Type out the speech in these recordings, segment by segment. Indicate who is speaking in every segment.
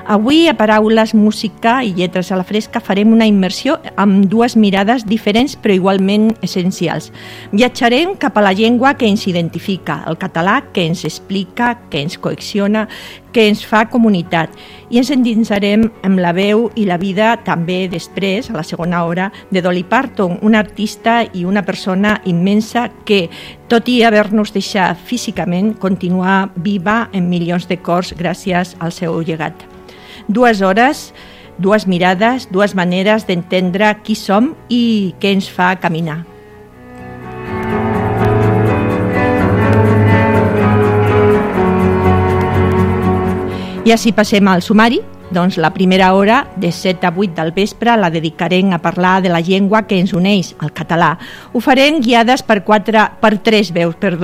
Speaker 1: Avui, a Paraules, Música i Lletres a la Fresca, farem una immersió amb dues mirades diferents però igualment essencials. Viatjarem cap a la llengua que ens identifica, el català, que ens explica, que ens cohesiona, que ens fa comunitat, i ens endinsarem amb la veu i la vida també després, a la segona hora, de Dolly Parton, una artista i una persona immensa que, tot i haver-nos deixat físicament, continua viva en milions de cors gràcies al seu llegat. 2 hores, 2 mirades, 2 maneres d'entendre qui som i què ens fa caminar. I així passem al sumari. Doncs la primera hora, de 7 a 8 del vespre, la dedicarem a parlar de la llengua que ens uneix, el català. Ho farem guiades per 3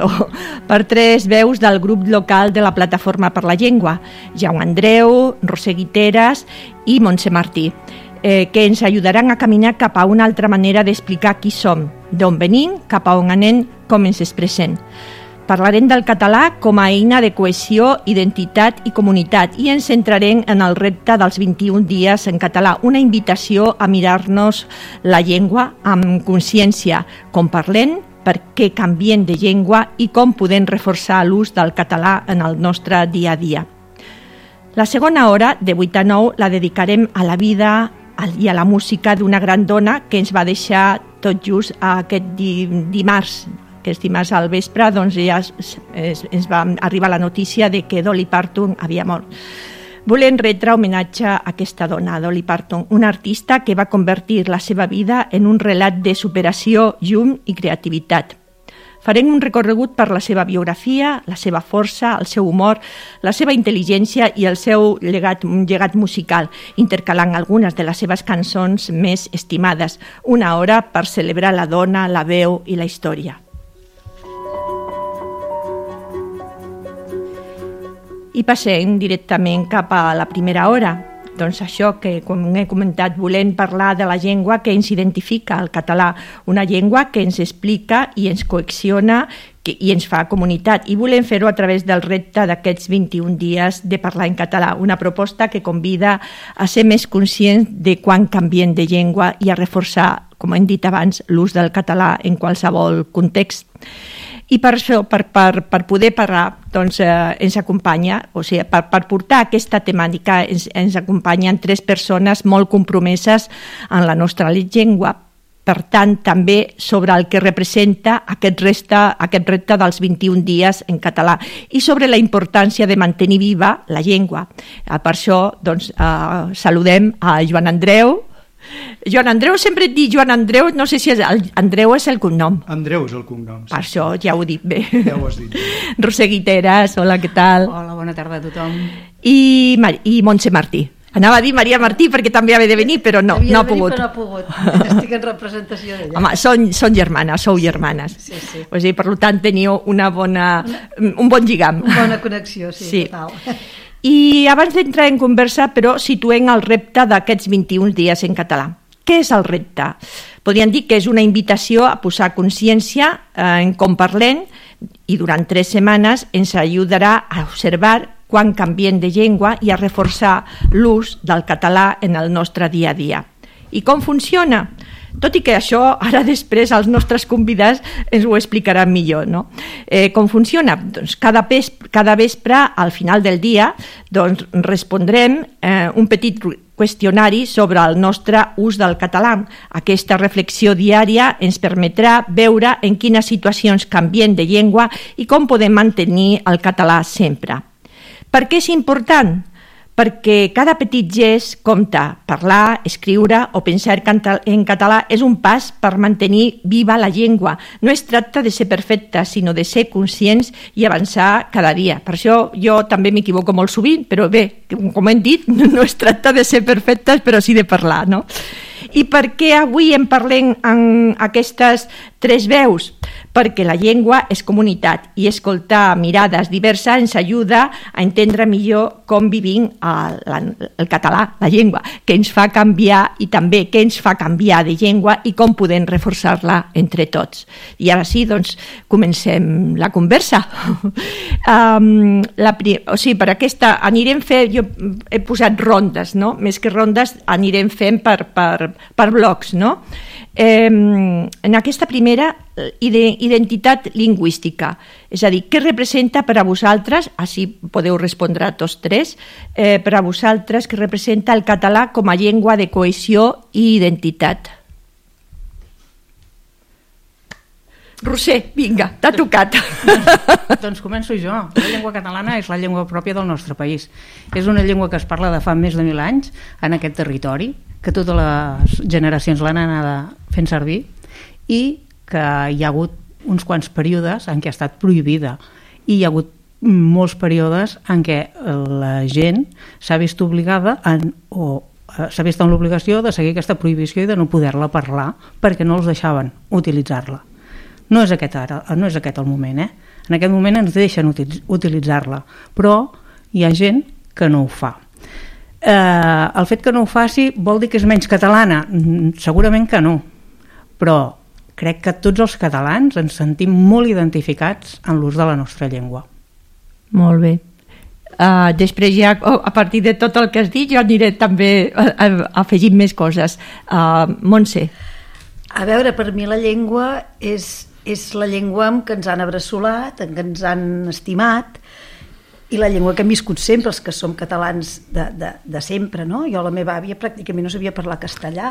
Speaker 1: veus del grup local de la Plataforma per la Llengua, Jaume Andreu, Roser Guiteras i Montse Martí, que ens ajudaran a caminar cap a una altra manera d'explicar qui som, d'on venim, cap a on anem, com ens expressem. Parlarem del català com a eina de cohesió, identitat i comunitat i ens centrarem en el repte dels 21 dies en català, una invitació a mirar-nos la llengua amb consciència, com parlem, per què canviem de llengua i com podem reforçar l'ús del català en el nostre dia a dia. La segona hora, de 8 a 9, la dedicarem a la vida i a la música d'una gran dona que ens va deixar tot just aquest dimarts. Aquest dimarts al vespre doncs ja ens va arribar la notícia de que Dolly Parton havia mort. Volem retre homenatge a aquesta dona, Dolly Parton, una artista que va convertir la seva vida en un relat de superació, llum i creativitat. Farem un recorregut per la seva biografia, la seva força, el seu humor, la seva intel·ligència i el seu llegat musical, intercalant algunes de les seves cançons més estimades. 1 hora per celebrar la dona, la veu i la història. I passem directament cap a la primera hora. Doncs això que, com he comentat, volem parlar de la llengua que ens identifica, el català, una llengua que ens explica i ens cohesiona i ens fa comunitat. I volem fer-ho a través del repte d'aquests 21 dies de parlar en català, una proposta que convida a ser més conscients de quan canviem de llengua i a reforçar, com hem dit abans, l'ús del català en qualsevol context. I per això, per poder parlar, doncs, ens acompanya, o sigui, per portar aquesta temàtica ens acompanyen 3 persones molt compromeses en la nostra llengua. Per tant, també sobre el que representa aquest repte dels 21 dies en català i sobre la importància de mantenir viva la llengua. Per això, doncs, saludem a Joan Andreu. Joan Andreu, sempre et dic Joan Andreu, no sé si Andreu és el cognom.
Speaker 2: Andreu és el cognom. Sí.
Speaker 1: Per això ja ho he dit bé.
Speaker 2: Ja ho has dit.
Speaker 1: Roser Guiteras, hola, què tal?
Speaker 3: Hola, bona tarda a tothom.
Speaker 1: I Montse Martí. Anava a dir Maria Martí perquè també havia de venir, però no ha pogut.
Speaker 3: Però no ha pogut. Estic en representació d'ella.
Speaker 1: Home, són germanes, sou germanes.
Speaker 3: Sí.
Speaker 1: O sigui, per tant, teniu un bon lligam.
Speaker 3: Una bona connexió, sí. Total.
Speaker 1: I abans d'entrar en conversa, però, situem el repte d'aquests 21 dies en català. Què és el repte? Podríem dir que és una invitació a posar consciència en com parlem i durant 3 setmanes ens ajudarà a observar quan canviem de llengua i a reforçar l'ús del català en el nostre dia a dia. I com funciona? Tot i que això, ara després, els nostres convidats ens ho explicaran millor, no? Com funciona? Doncs cada vespre, al final del dia, doncs respondrem un petit qüestionari sobre el nostre ús del català. Aquesta reflexió diària ens permetrà veure en quines situacions canviem de llengua i com podem mantenir el català sempre. Per què és important? Perquè cada petit gest compta. Parlar, escriure o pensar en català és un pas per mantenir viva la llengua. No es tracta de ser perfectes, sinó de ser conscients i avançar cada dia. Per això jo també m'equivoco molt sovint, però bé, com hem dit, no es tracta de ser perfectes, però sí de parlar, no? I per què avui en parlem en aquestes Tres veus, perquè la llengua és comunitat i escoltar mirades diverses ens ajuda a entendre millor com vivim el català, la llengua, què ens fa canviar i també què ens fa canviar de llengua i com podem reforçar-la entre tots. I ara sí, doncs, comencem la conversa. Per aquesta anirem fent, jo he posat rondes, no? Més que rondes anirem fent per blocs, no? En aquesta primera, identitat lingüística, és a dir, què representa per a vosaltres, així podeu respondre a tots tres, per a vosaltres què representa el català com a llengua de cohesió i identitat? Roser, vinga, t'ha tocat.
Speaker 3: Doncs començo jo. La llengua catalana és la llengua pròpia del nostre país. És una llengua que es parla de fa més de 1000 anys en aquest territori, que totes les generacions l'han anada fent servir i que hi ha hagut uns quants períodes en què ha estat prohibida i hi ha hagut molts períodes en què la gent s'ha vist obligada s'ha vist en l'obligació de seguir aquesta prohibició i de no poder-la parlar perquè no els deixaven utilitzar-la. No és aquest el moment, En aquest moment ens deixen utilitzar-la, però hi ha gent que no ho fa. El fet que no ho faci vol dir que és menys catalana? Segurament que no, però crec que tots els catalans ens sentim molt identificats en l'ús de la nostra llengua.
Speaker 1: Molt bé. Després ja, a partir de tot el que has dit, jo aniré també afegint més coses. Montse.
Speaker 3: A veure, per mi la llengua és la llengua amb què ens han abraçolat, en què ens han estimat, i la llengua que hem viscut sempre, els que som catalans de sempre, no? Jo, la meva àvia pràcticament no sabia parlar castellà.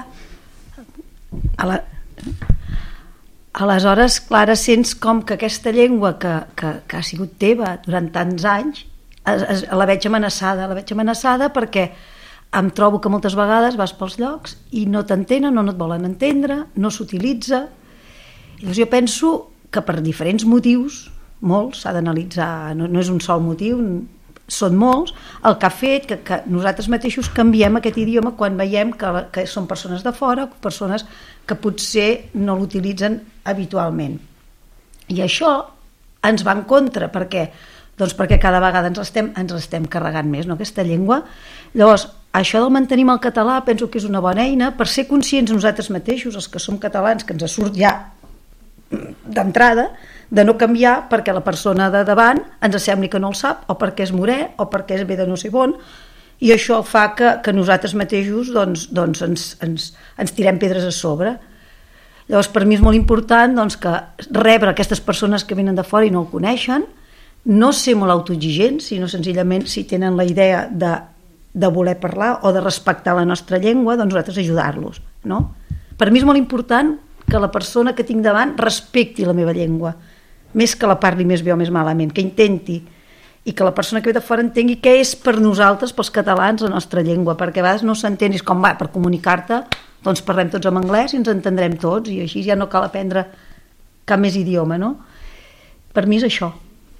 Speaker 3: Aleshores, clar, sents com que aquesta llengua que ha sigut teva durant tants anys, la veig amenaçada perquè em trobo que moltes vegades vas pels llocs i no t'entenen o no et volen entendre, no s'utilitza. Llavors jo penso que per diferents motius, molts, s'ha d'analitzar, no és un sol motiu, són molts, el que ha fet que nosaltres mateixos canviem aquest idioma quan veiem que són persones de fora, persones que potser no l'utilitzen habitualment. I això ens va en contra, perquè cada vegada ens estem carregant més, no, aquesta llengua. Llavors, això del mantenir el català penso que és una bona eina per ser conscients nosaltres mateixos, els que som catalans, que ens surt ja d'entrada, de no canviar perquè la persona de davant ens sembli que no el sap, o perquè és morè, o perquè és ve de no sé on, i això fa que nosaltres mateixos ens tirem pedres a sobre. Llavors, per mi és molt important que rebre aquestes persones que venen de fora i no el coneixen, no ser molt autoexigents, sinó senzillament si tenen la idea de voler parlar o de respectar la nostra llengua, doncs nosaltres ajudar-los, no? Per mi és molt important que la persona que tinc davant respecti la meva llengua, més que la parli més bé o més malament, que intenti, i que la persona que ve de fora entengui què és per nosaltres, pels catalans, la nostra llengua, perquè a vegades no s'entén, és com va, per comunicar-te, doncs parlem tots en anglès i ens entendrem tots, i així ja no cal aprendre cap més idioma, no? Per mi és això.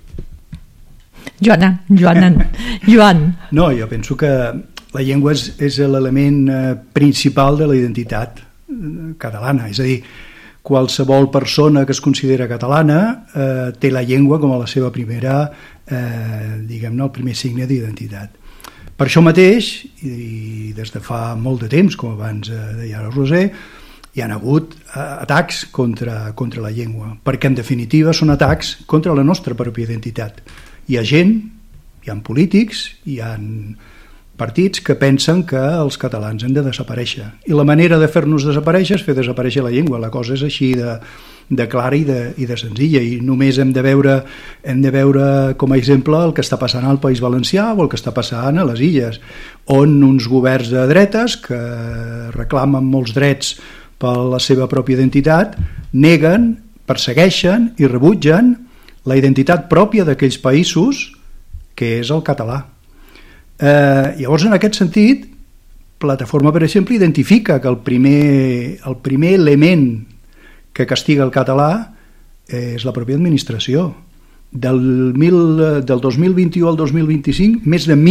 Speaker 1: Joan.
Speaker 2: No, jo penso que la llengua és l'element principal de la identitat catalana, és a dir, qualsevol persona que es considera catalana té la llengua com a la seva primera, diguem-ne, el primer signe d'identitat. Per això mateix, i des de fa molt de temps, com abans deia la Roser, hi ha hagut atacs contra la llengua, perquè en definitiva són atacs contra la nostra pròpia identitat. Hi ha gent, hi ha polítics, hi ha partits que pensen que els catalans han de desaparèixer. I la manera de fer-nos desaparèixer és fer desaparèixer la llengua. La cosa és així de clara i de senzilla. I només hem de veure com a exemple el que està passant al País Valencià o el que està passant a les Illes, on uns governs de dretes que reclamen molts drets per la seva pròpia identitat neguen, persegueixen i rebutgen la identitat pròpia d'aquells països, que és el català. Llavors, en aquest sentit, Plataforma, per exemple, identifica que el primer element que castiga el català és la pròpia administració. Del 2021 al 2025, més de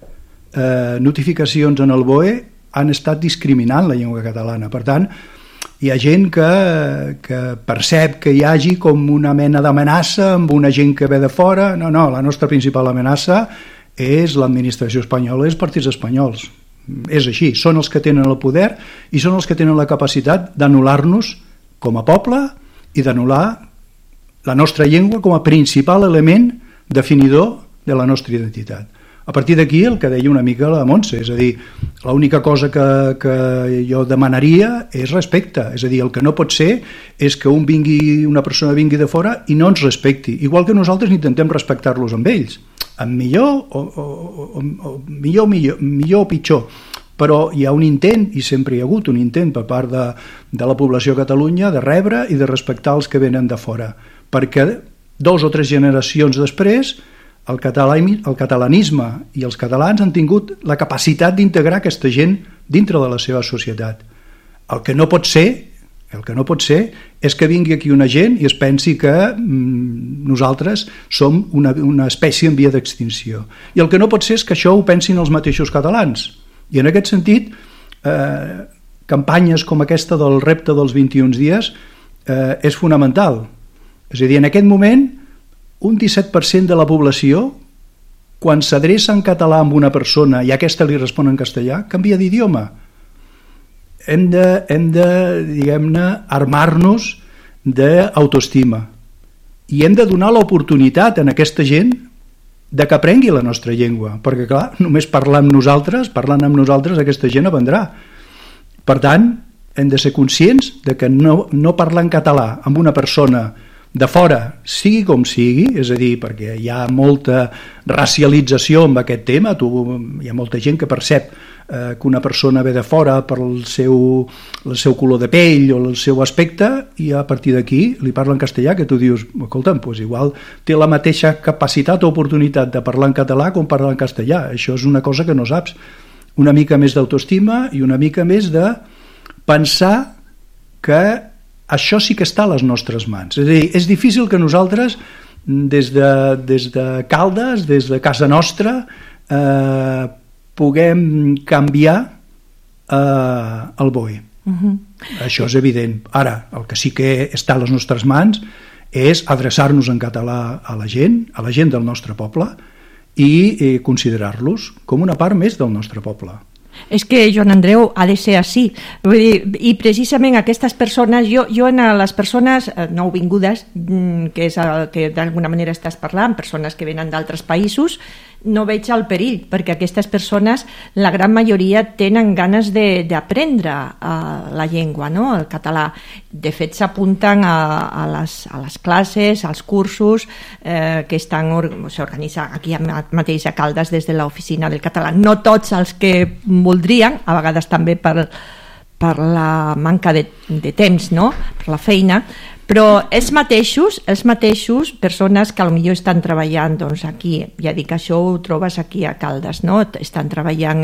Speaker 2: 1.000 notificacions en el BOE han estat discriminant la llengua catalana. Per tant, Hi ha gent que percep que hi hagi com una mena d'amenaça amb una gent que ve de fora. No, la nostra principal amenaça és l'administració espanyola i els partits espanyols. És així, són els que tenen el poder i són els que tenen la capacitat d'anul·lar-nos com a poble i d'anul·lar la nostra llengua com a principal element definidor de la nostra identitat. A partir d'aquí, el que deia una mica la Montse, és a dir, l'única cosa que jo demanaria és respecte, és a dir, el que no pot ser és que una persona vingui de fora i no ens respecti, igual que nosaltres intentem respectar-los amb ells, amb millor o pitjor, però hi ha un intent, i sempre hi ha hagut un intent per part de la població de Catalunya de rebre i de respectar els que venen de fora, perquè 2 o 3 generacions després el catalanisme i els catalans han tingut la capacitat d'integrar aquesta gent dintre de la seva societat. El que no pot ser és que vingui aquí una gent i es pensi que nosaltres som una espècie en via d'extinció. I el que no pot ser és que això ho pensin els mateixos catalans. I en aquest sentit, campanyes com aquesta del repte dels 21 dies és fonamental. És a dir, en aquest moment, un 17% de la població, quan s'adreça en català amb una persona i aquesta li respon en castellà, canvia d'idioma. Hem de diguem-ne, armar-nos d'autoestima i hem de donar l'oportunitat a aquesta gent de que aprengui la nostra llengua, perquè clar, només parlant amb nosaltres aquesta gent aprendrà. Per tant, hem de ser conscients de que no parlar en català amb una persona de fora, sigui com sigui, és a dir, perquè hi ha molta racialització amb aquest tema, hi ha molta gent que percep que una persona ve de fora per el seu color de pell o el seu aspecte, i a partir d'aquí li parla en castellà, que tu dius, escolta'm, doncs igual té la mateixa capacitat o oportunitat de parlar en català com parlar en castellà. Això és una cosa que no saps. Una mica més d'autoestima i una mica més de pensar que això sí que està a les nostres mans. És a dir, és difícil que nosaltres, des de Caldes, des de casa nostra, puguem canviar el BOE. Això és evident. Ara, el que sí que està a les nostres mans és adreçar-nos en català a la gent del nostre poble, i considerar-los com una part més del nostre poble.
Speaker 1: És que, Joan Andreu, ha de ser així. Vull dir, i precisament aquestes persones, jo en les persones nouvingudes, que és el que d'alguna manera estàs parlant, persones que venen d'altres països, no veig el perill, perquè aquestes persones, la gran majoria, tenen ganes d'aprendre la llengua, no? El català. De fet, s'apunten a les classes, als cursos que s'organitzen aquí mateix a Caldes des de l'oficina del català. No tots els que voldrien, a vegades també per la manca de temps, no? Per la feina, però els mateixos, persones que potser estan treballant aquí, ja dic, això ho trobes aquí a Caldes, no? Estan treballant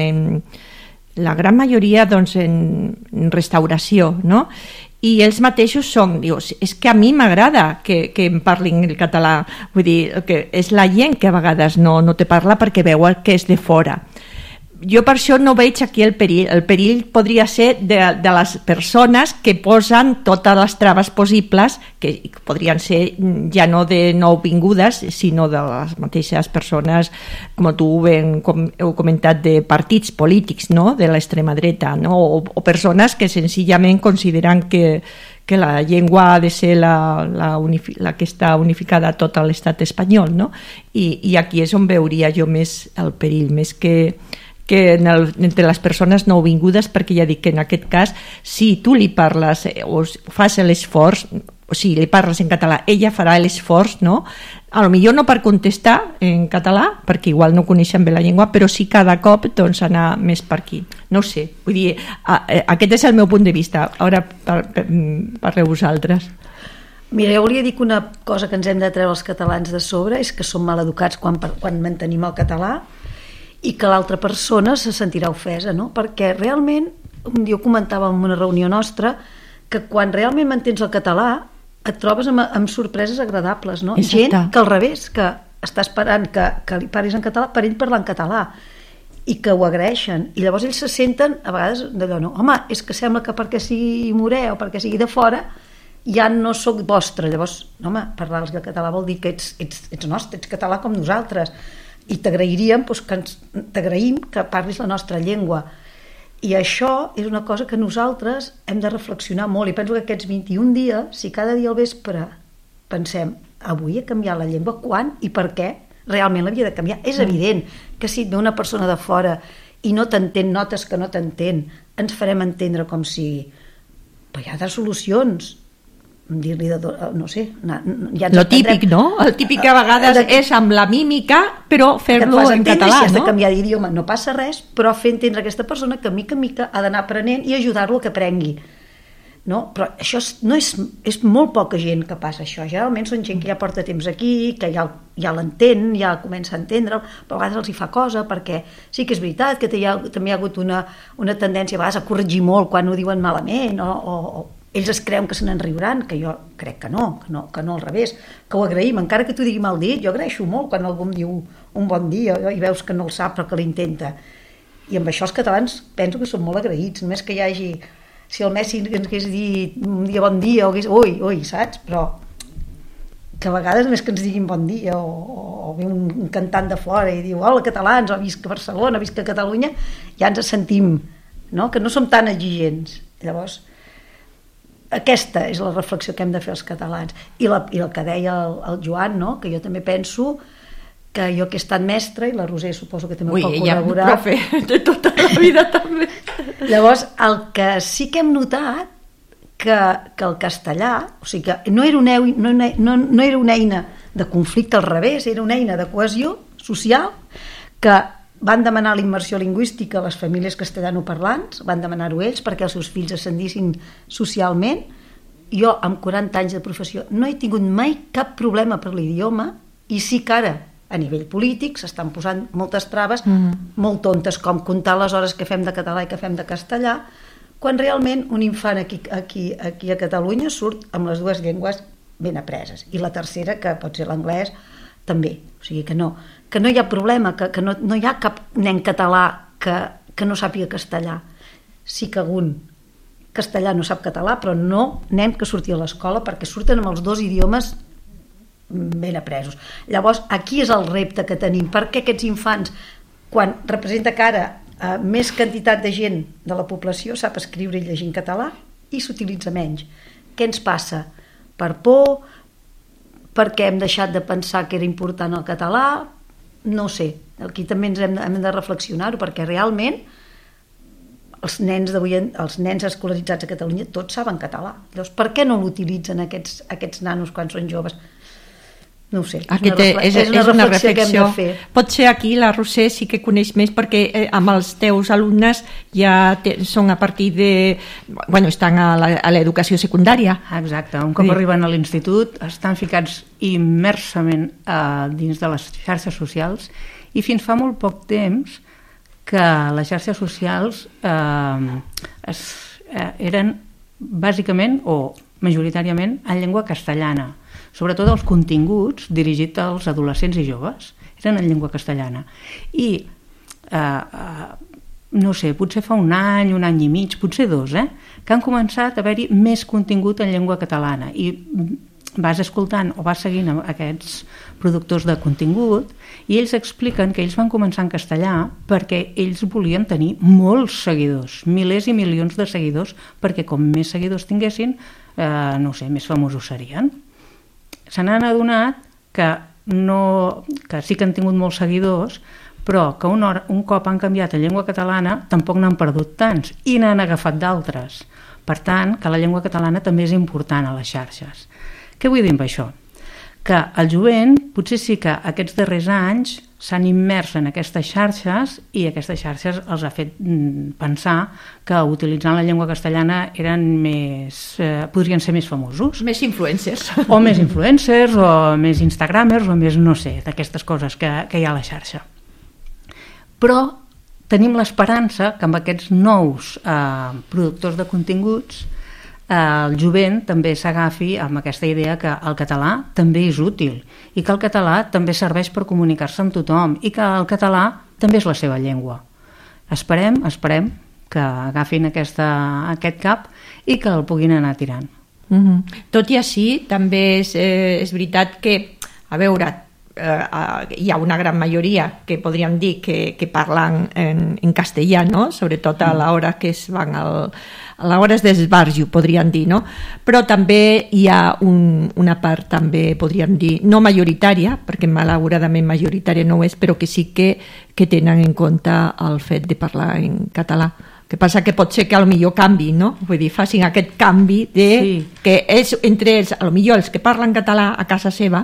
Speaker 1: la gran majoria en restauració, no? I ells mateixos dius, és que a mi m'agrada que em parlin el català, vull dir, que és la gent que a vegades no te parla perquè veu que és de fora. Jo per això no veig aquí el perill podria ser de les persones que posen totes les traves possibles, que podrien ser ja no de nouvingudes, sinó de les mateixes persones, com heu comentat, de partits polítics, no? De l'extrema dreta, no? O persones que senzillament consideren que la llengua ha de ser la que està unificada a tot l'estat espanyol, no? I aquí és on veuria jo més el perill, més que entre les persones nouvingudes, perquè ja dic que en aquest cas, si tu li parles o fas l'esforç, o si li parles en català, ella farà l'esforç, no? Potser no per contestar en català, perquè igual no coneixen bé la llengua, però sí cada cop anar més per aquí. No ho sé, vull dir, aquest és el meu punt de vista. Ara parleu vosaltres.
Speaker 3: Mira, jo volia dir que una cosa que ens hem de treure els catalans de sobre és que som mal educats quan mantenim el català, i que l'altra persona se sentirà ofesa, no? Perquè realment, un dia ho comentàvem en una reunió nostra, que quan realment mantens el català et trobes amb sorpreses agradables, no?
Speaker 1: Exacte.
Speaker 3: Gent que al revés, que està esperant que li parlis en català per ell parlar en català. i que ho agraeixen, i llavors ells se senten a vegades d'allò, no, home, és que sembla que perquè sigui morè o perquè sigui de fora ja no sóc vostre, llavors no, home, parlar-los el català vol dir que ets nostre, ets català com nosaltres, i t'agrairíem, doncs, t'agraïm que parlis la nostra llengua, i això és una cosa que nosaltres hem de reflexionar molt, i penso que aquests 21 dies, si cada dia al vespre pensem, avui he canviat la llengua, quan i per què realment l'havia de canviar, és evident que si ve una persona de fora i no t'entén, notes que no t'entén, ens farem entendre com sigui, però hi ha altres solucions, dir-li no sé, ja
Speaker 1: lo típic, no? El típic que a vegades és amb la mímica, però fer-lo en català,
Speaker 3: si has
Speaker 1: no?
Speaker 3: de canviar d'idioma no passa res, però fer entendre a aquesta persona que mica en mica ha d'anar aprenent i ajudar-lo a que aprengui, no? Però això no és molt poca gent que passa això, generalment són gent que ja porta temps aquí, que ja l'entén, ja comença a entendre'l, però a vegades els hi fa cosa, perquè sí que és veritat que també hi ha hagut una tendència a vegades a corregir molt quan ho diuen malament, o ells es creuen que se n'en riuran, que jo crec que no al revés, que ho agraïm, encara que t'ho digui mal dit, jo agraeixo molt quan algú em diu un bon dia i veus que no el sap però que l'intenta, i amb això els catalans penso que són molt agraïts, només que hi hagi, si el Messi ens hagués dit un dia bon dia, o hagués, ui, saps? Però que a vegades només que ens diguin bon dia, o ve un cantant de fora i diu hola catalans, o visca Barcelona, visca Catalunya, ja ens sentim, no? Que no som tan exigents. Llavors aquesta és la reflexió que hem de fer els catalans, i el que deia el Joan, no? Que jo també penso que jo que he estat mestra, i la Roser suposo que també pot col·laborar.
Speaker 1: Profe, de tota la vida també.
Speaker 3: Llavors, el que sí que hem notat que el castellà, o sigui que no era una eina de conflicte, al revés, era una eina de cohesió social, que van demanar la immersió lingüística a les famílies castellanoparlants, van demanar-ho ells perquè els seus fills ascendissin socialment. Jo, amb 40 anys de professió, no he tingut mai cap problema per l'idioma, i sí que ara, a nivell polític, s'estan posant moltes traves molt tontes, com comptar les hores que fem de català i que fem de castellà, quan realment un infant aquí a Catalunya surt amb les dues llengües ben apreses, i la tercera, que pot ser l'anglès, també. O sigui que no hi ha problema, que no hi ha cap nen català que no sàpiga castellà. Sí que algun castellà no sap català, però no nen que surti a l'escola, perquè surten amb els dos idiomes ben apresos. Llavors, aquí és el repte que tenim, perquè aquests infants, quan representa que ara més quantitat de gent de la població sap escriure i llegir en català, i s'utilitza menys. Què ens passa? Per por, perquè hem deixat de pensar que era important el català, no sé, aquí també ens hem de reflexionar-ho, perquè realment els nens escolaritzats a Catalunya tots saben català. Llavors, per què no l'utilitzen aquests nanos quan són joves? No ho sé, és una reflexió que hem de fer.
Speaker 1: Potser aquí la Roser sí que coneix més, perquè amb els teus alumnes ja són a partir de... Bueno, estan a l'educació secundària.
Speaker 4: Exacte, un cop arriben a l'institut estan ficats immersament dins de les xarxes socials, i fins fa molt poc temps que les xarxes socials eren bàsicament o majoritàriament en llengua castellana. Sobretot els continguts dirigits als adolescents i joves eren en llengua castellana. I, no sé, potser fa un any i mig, potser 2, que han començat a haver-hi més contingut en llengua catalana. I vas escoltant o vas seguint aquests productors de contingut, i ells expliquen que ells van començar en castellà perquè ells volien tenir molts seguidors, milers i milions de seguidors, perquè com més seguidors tinguessin, no sé, més famosos serien. Se n'han adonat que sí que han tingut molts seguidors, però que un cop han canviat a llengua catalana tampoc n'han perdut tants, i n'han agafat d'altres. Per tant, que la llengua catalana també és important a les xarxes. Què vull dir amb això? Que el jovent potser sí que aquests darrers anys s'han immers en aquestes xarxes, i aquestes xarxes els ha fet pensar que utilitzant la llengua castellana podrien ser més famosos.
Speaker 1: Més influencers.
Speaker 4: O més influencers, o més instagramers, o més, no sé, d'aquestes coses que hi ha a la xarxa. Però tenim l'esperança que amb aquests nous productors de continguts el jovent també s'agafi amb aquesta idea que el català també és útil, i que el català també serveix per comunicar-se amb tothom, i que el català també és la seva llengua. esperem que agafin aquest cap i que el puguin anar tirant.
Speaker 1: Tot i així, també és veritat que, a veure, hi ha una gran majoria que podríem dir que parlen en castellà, no? Sobretot a l'hora que es van a l'hora d'esbarjo, podríem dir, no? Però també hi ha una part, també podríem dir, no majoritària, perquè malauradament majoritària no ho és, però que sí que tenen en compte el fet de parlar en català. El que passa que pot ser que potser canvi, no? Vull dir, facin aquest canvi que és entre ells, potser els que parlen català a casa seva,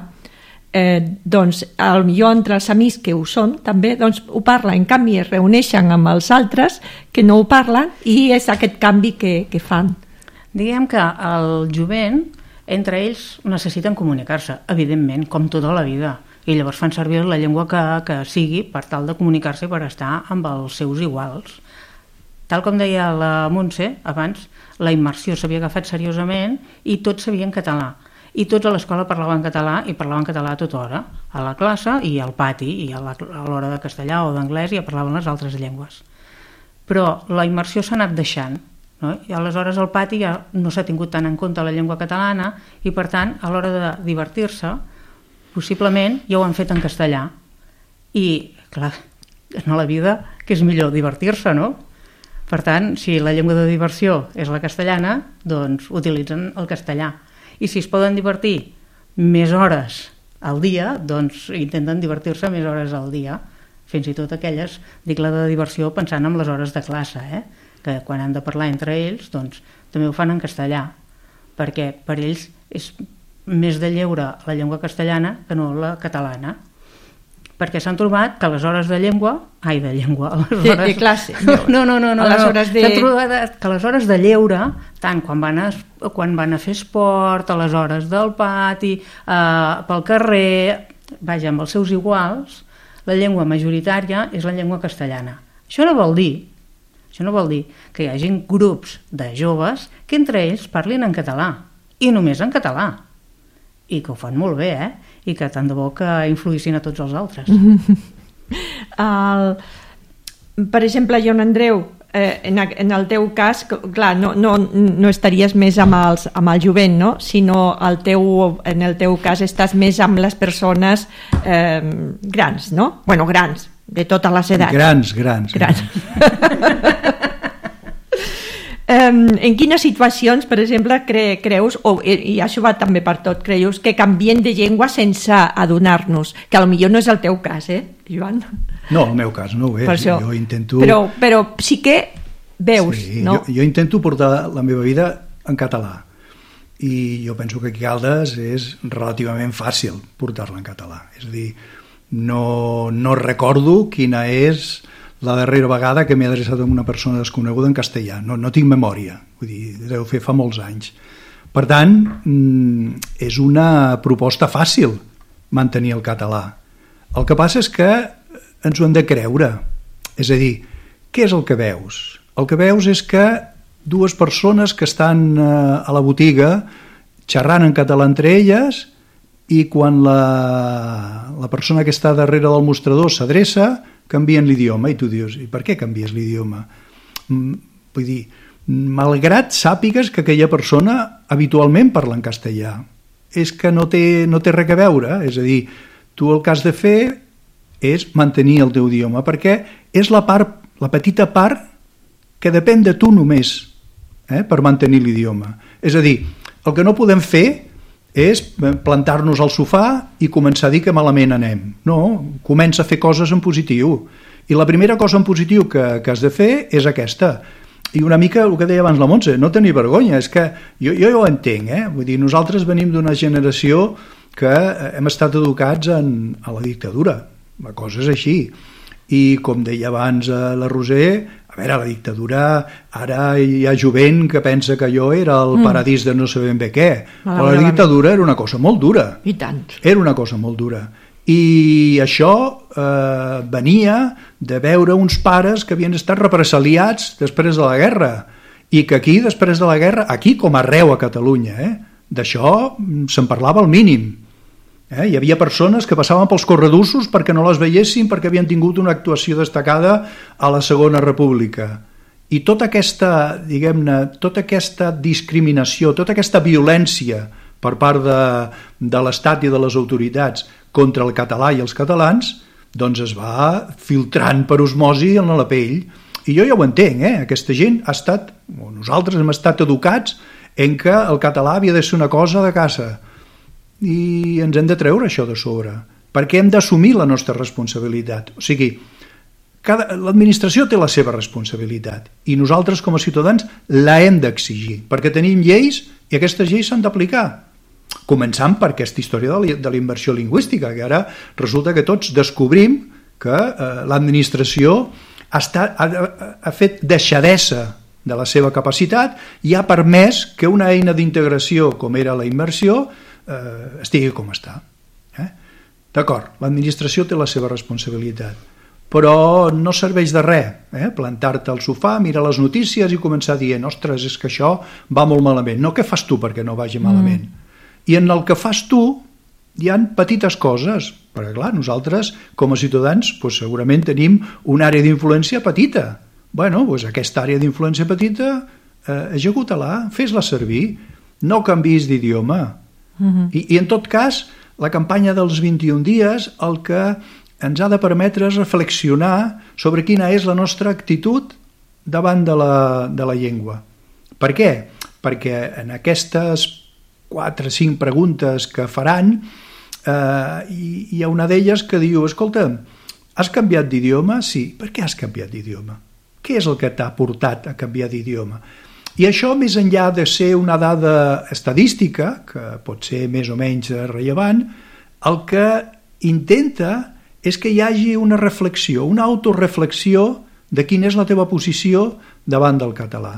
Speaker 1: doncs potser entre els amics que ho són també doncs ho parlen, en canvi es reuneixen amb els altres que no ho parlen i és aquest canvi que fan.
Speaker 4: Diguem que el jovent entre ells necessiten comunicar-se, evidentment, com tota la vida, i llavors fan servir la llengua que sigui per tal de comunicar-se i per estar amb els seus iguals. Tal com deia la Montse abans, la immersió s'havia agafat seriosament i tots sabien català. I tots a l'escola parlaven català i parlaven català a tota hora, a la classe i al pati, i a l'hora de castellà o d'anglès ja parlaven les altres llengües. Però la immersió s'ha anat deixant, no? I aleshores al pati ja no s'ha tingut tant en compte la llengua catalana i per tant a l'hora de divertir-se possiblement ja ho han fet en castellà. I clar, en la vida que és millor divertir-se, no? Per tant, si la llengua de diversió és la castellana, doncs utilitzen el castellà. I si es poden divertir més hores al dia, doncs intenten divertir-se més hores al dia. Fins i tot aquelles, dic la de diversió pensant en les hores de classe, que quan han de parlar entre ells, doncs també ho fan en castellà, perquè per ells és més de lleure la llengua castellana que no la catalana. Perquè s'han trobat que les hores de llengua... Ai, de llengua...
Speaker 1: De classe.
Speaker 4: No. S'han trobat que les hores de lleure, tant quan van a fer esport, a les hores del pati, pel carrer, vaja, amb els seus iguals, la llengua majoritària és la llengua castellana. Això no vol dir que hi hagi grups de joves que entre ells parlin en català, i només en català. I que ho fan molt bé, i que tant de bo que influïssin a tots els altres.
Speaker 1: Per exemple, Joan Andreu, en el teu cas, clar, no estaries més amb el jovent, no? Sinó en el teu cas estàs més amb les persones grans, no? Bueno, grans, de totes les edats. Grans. En quines situacions, per exemple, creus, i això va també per tot, creus que canviem de llengua sense adonar-nos? Que potser no és el teu cas, Joan?
Speaker 2: No, el meu cas no ho és. Jo intento...
Speaker 1: Però sí que veus,
Speaker 2: sí,
Speaker 1: no?
Speaker 2: Jo intento portar la meva vida en català. I jo penso que aquí a Caldes és relativament fàcil portar-la en català. És a dir, no recordo quina és la darrera vegada que m'he adreçat a una persona desconeguda en castellà. No tinc memòria, vull dir, deu fer fa molts anys. Per tant, és una proposta fàcil mantenir el català. El que passa és que ens ho hem de creure. És a dir, què és el que veus? El que veus és que dues persones que estan a la botiga xerrant en català entre elles i quan la persona que està darrere del mostrador s'adreça canvien l'idioma i tu dius, i per què canvies l'idioma? Vull dir, malgrat sàpigues que aquella persona habitualment parla en castellà, és que no té res a veure, és a dir, tu el que has de fer és mantenir el teu idioma, perquè és la petita part que depèn de tu només, per mantenir l'idioma. És a dir, el que no podem fer és plantar-nos al sofà i començar a dir que malament anem. No, comença a fer coses en positiu. I la primera cosa en positiu que has de fer és aquesta. I una mica el que deia abans la Montse, no tenir vergonya, és que jo ho entenc, vull dir, nosaltres venim d'una generació que hem estat educats a la dictadura, la cosa és així. I com deia abans la Roser, a veure, la dictadura, ara hi ha jovent que pensa que allò era el paradís de no saber ben bé què, però la dictadura era una cosa molt dura.
Speaker 1: I tant.
Speaker 2: Era una cosa molt dura. I això venia de veure uns pares que havien estat represaliats després de la guerra i que aquí, després de la guerra, aquí com arreu a Catalunya, d'això se'n parlava al mínim. Hi havia persones que passaven pels corredussos perquè no les veiessin, perquè havien tingut una actuació destacada a la Segona República. I tota aquesta, diguem-ne, tota aquesta discriminació, tota aquesta violència per part de l'Estat i de les autoritats contra el català i els catalans, doncs es va filtrant per osmosi en la pell. I jo ja ho entenc, aquesta gent ha estat, o nosaltres hem estat educats en què el català havia de ser una cosa de casa, i ens hem de treure això de sobre, perquè hem d'assumir la nostra responsabilitat. O sigui, l'administració té la seva responsabilitat i nosaltres com a ciutadans la hem d'exigir, perquè tenim lleis i aquestes lleis s'han d'aplicar. Començant per aquesta història de la immersió lingüística, que ara resulta que tots descobrim que l'administració ha fet deixadesa de la seva capacitat i ha permès que una eina d'integració com era la immersió estigui com està. D'acord, l'administració té la seva responsabilitat, però no serveix de res plantar-te al sofà, mirar les notícies i començar dient, ostres, és que això va molt malament. No, què fas tu perquè no vagi malament? I en el que fas tu hi ha petites coses, perquè clar, nosaltres com a ciutadans segurament tenim una àrea d'influència petita. Bueno, aquesta àrea d'influència petita executa-la, fes-la servir, no canviïs d'idioma. I en tot cas, la campanya dels 21 dies el que ens ha de permetre és reflexionar sobre quina és la nostra actitud davant de la llengua. Per què? Perquè en aquestes 4 o 5 preguntes que faran hi ha una d'elles que diu, escolta, has canviat d'idioma? Sí. Per què has canviat d'idioma? Què és el que t'ha portat a canviar d'idioma? I això, més enllà de ser una dada estadística, que pot ser més o menys rellevant, el que intenta és que hi hagi una reflexió, una autoreflexió de quina és la teva posició davant del català.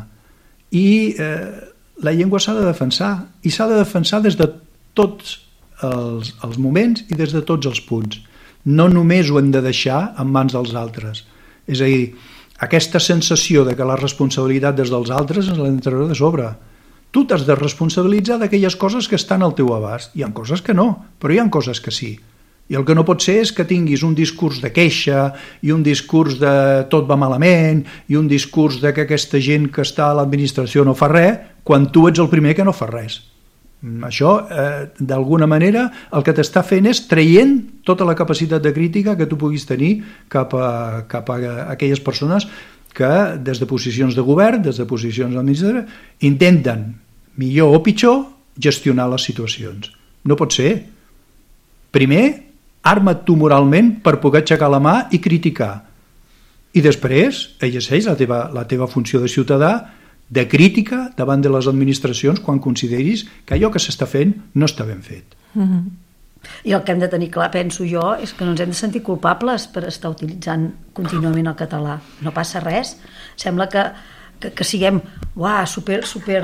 Speaker 2: I la llengua s'ha de defensar, i s'ha de defensar des de tots els moments i des de tots els punts. No només ho hem de deixar en mans dels altres. És a dir, aquesta sensació de que la responsabilitat des dels altres ens l'hem de treure de sobre. Tu t'has de responsabilitzar d'aquelles coses que estan al teu abast. Hi ha coses que no, però hi ha coses que sí. I el que no pot ser és que tinguis un discurs de queixa i un discurs de tot va malament i un discurs de que aquesta gent que està a l'administració no fa res, quan tu ets el primer que no fa res. Això, d'alguna manera, el que t'està fent és traient tota la capacitat de crítica que tu puguis tenir cap a aquelles persones que, des de posicions de govern, des de posicions administratives, intenten, millor o pitjor, gestionar les situacions. No pot ser. Primer, arma't tu moralment per poder aixecar la mà i criticar. I després, exerceix la teva funció de ciutadà de crítica davant de les administracions quan consideris que allò que s'està fent no està ben fet.
Speaker 3: I el que hem de tenir clar, penso jo, és que no ens hem de sentir culpables per estar utilitzant contínuament el català. No passa res. Sembla que siguem super